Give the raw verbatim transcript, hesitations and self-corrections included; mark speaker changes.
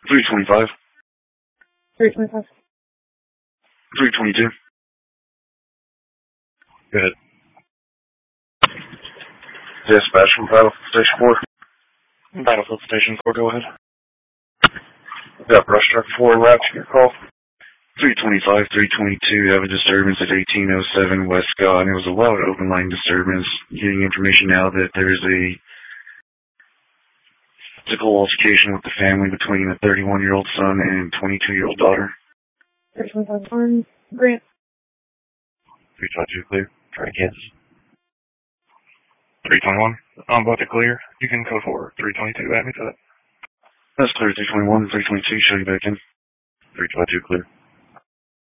Speaker 1: three twenty-five.
Speaker 2: three twenty-five.
Speaker 1: three twenty-two.
Speaker 3: Go ahead.
Speaker 1: Dispatch from Battlefield Station four.
Speaker 3: Battlefield Station four, go ahead.
Speaker 1: Got brush truck four route to your call. three twenty-five, three twenty-two, have a disturbance at eighteen oh seven West Scott, and it was a loud open line disturbance. Getting information now that there's a physical altercation with the family between a thirty-one-year-old son and twenty-two-year-old daughter.
Speaker 2: three twenty-five on Grant.
Speaker 3: three twenty-two clear. Try Kansas. three twenty-one, on both are clear. You can code forward. three twenty-two, add me to that.
Speaker 1: That's clear, three twenty-one, three twenty-two, show you back in.
Speaker 3: three twenty-two clear.